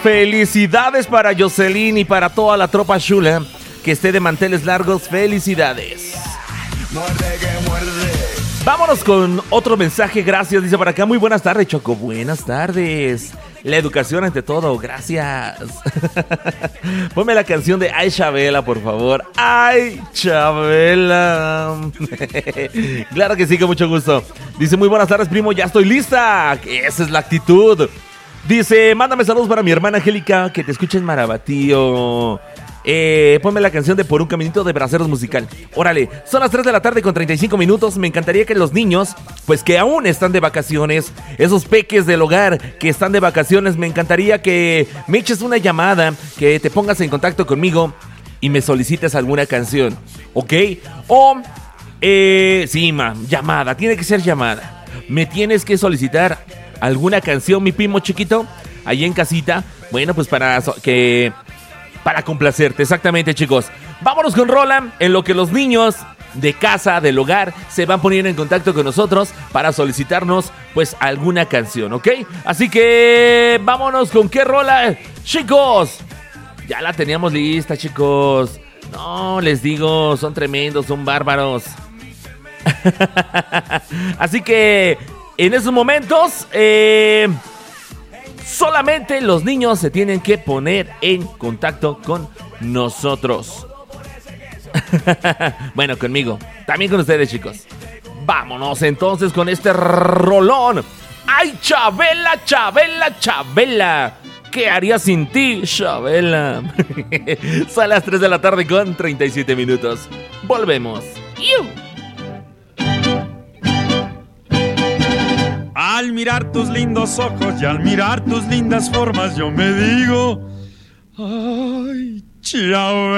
Felicidades para Jocelyn y para toda la tropa chula que esté de manteles largos. Felicidades. Vámonos con otro mensaje. Gracias, dice por acá. Muy buenas tardes, Choco. Buenas tardes. La educación ante todo, gracias. Ponme la canción de Ay Chabela, por favor. Ay Chabela. Claro que sí, con mucho gusto. Dice, muy buenas tardes, primo, ya estoy lista. Esa es la actitud. Dice, mándame saludos para mi hermana Angélica, que te escuche en Marabatío. Ponme la canción de Por un Caminito de Braceros Musical. Órale, son las 3 de la tarde con 35 minutos. Me encantaría que los niños, pues que aún están de vacaciones, esos peques del hogar que están de vacaciones, me encantaría que me eches una llamada, que te pongas en contacto conmigo y me solicites alguna canción, ¿ok? O, llamada, tiene que ser llamada. Me tienes que solicitar alguna canción, mi primo chiquito, ahí en casita. Bueno, pues para complacerte, exactamente, chicos. Vámonos con Roland, en lo que los niños de casa, del hogar, se van poniendo en contacto con nosotros para solicitarnos, pues, alguna canción, ¿ok? Así que vámonos con qué rola, chicos. Ya la teníamos lista, chicos. No, les digo, son tremendos, son bárbaros. Así que en esos momentos, solamente los niños se tienen que poner en contacto con nosotros. Bueno, conmigo, también con ustedes, chicos. Vámonos entonces con este rolón. ¡Ay, Chabela, Chabela, Chabela! ¿Qué haría sin ti, Chabela? Son las 3 de la tarde con 37 minutos. Volvemos. Al mirar tus lindos ojos y al mirar tus lindas formas, yo me digo, ay, Chabela.